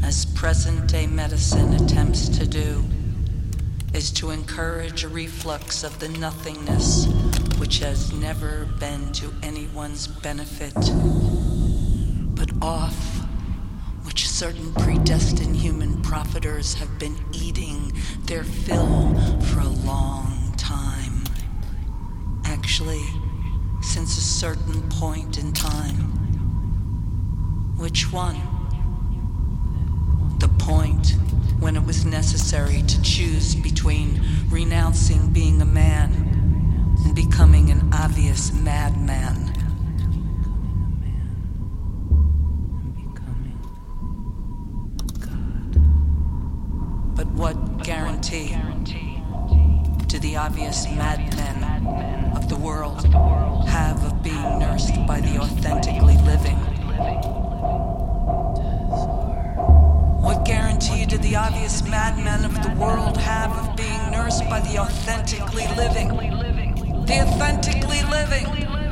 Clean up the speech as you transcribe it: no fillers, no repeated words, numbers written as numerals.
as present-day medicine attempts to do, is to encourage a reflux of the nothingness which has never been to anyone's benefit, but off which certain predestined human profiters have been eating their fill for a long time. Actually, since a certain point in time. Which one? The point when it was necessary to choose between renouncing being a man and becoming an obvious madman. But what guarantee do the obvious madmen of the world have of being nursed by the authentically living? What guarantee do the obvious madmen of the world have of being nursed by the authentically living? The authentically living!